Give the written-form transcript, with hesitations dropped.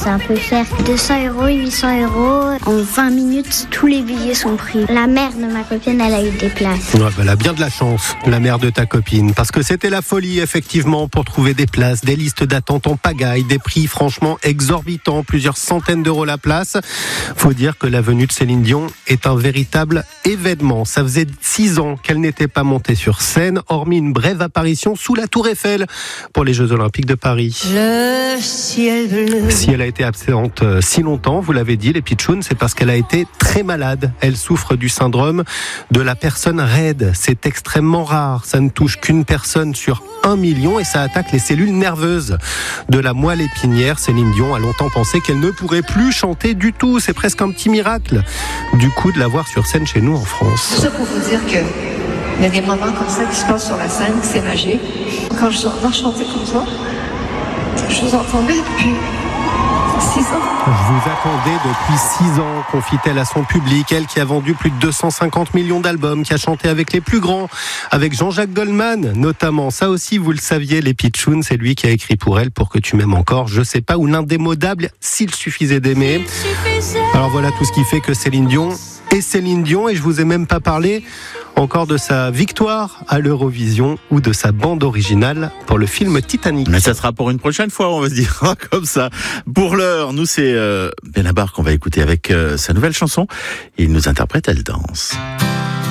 c'est un peu cher. 200 €, 800 €. En 20 minutes, tous les billets sont pris. La mère de ma copine, elle a eu des places. Ouais, elle a bien de la chance, la mère de ta copine. Parce que c'était la folie, effectivement, pour trouver des places, des listes d'attente en pagaille, des prix franchement exorbitants, plusieurs centaines d'euros la place. Faut dire que la venue de Céline Dion est un véritable événement. Ça faisait 6 ans qu'elle n'était pas montée sur scène, hormis une brève apparition sous la Tour Eiffel pour les Jeux Olympiques de Paris. Le ciel bleu. Si elle a été absente si longtemps, vous l'avez dit, les pitchouns, c'est parce qu'elle a été très malade. Elle souffre du syndrome de la personne raide. C'est extrêmement rare. Ça ne touche qu'une personne sur 1 million et ça attaque les cellules nerveuses de la moelle épinière. Céline Dion a longtemps pensé qu'elle ne pourrait plus chanter du tout. C'est presque un petit miracle, du coup, de la voir sur scène chez nous en France. Tout ça pour vous dire que il y a des moments comme ça qui se passent sur la scène, c'est magique. Quand je entends chanter comme ça, je vous entendais depuis 6 ans. Je vous attendais depuis 6 ans, confie-t-elle à son public. Elle qui a vendu plus de 250 millions d'albums, qui a chanté avec les plus grands, avec Jean-Jacques Goldman notamment. Ça aussi, vous le saviez, les pitchouns, c'est lui qui a écrit pour elle Pour que tu m'aimes encore, je sais pas, ou l'indémodable S'il suffisait d'aimer. Alors voilà tout ce qui fait que Céline Dion est Céline Dion, et je vous ai même pas parlé encore de sa victoire à l'Eurovision ou de sa bande originale pour le film Titanic. Mais ça sera pour une prochaine fois, on va se dire comme ça. Pour l'heure, nous c'est Benabar qu'on va écouter avec sa nouvelle chanson. Il nous interprète Elle danse.